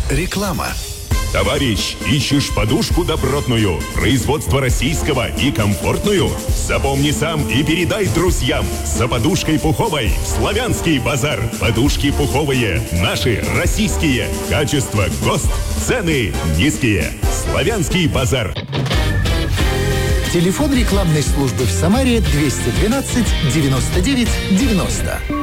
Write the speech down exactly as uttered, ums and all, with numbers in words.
Реклама. Товарищ, ищешь подушку добротную, производство российского и комфортную? Запомни сам и передай друзьям. За подушкой пуховой Славянский базар. Подушки пуховые, наши, российские. Качество, ГОСТ, цены низкие. Славянский базар. Телефон рекламной службы в Самаре двести двенадцать девяносто девять девяносто.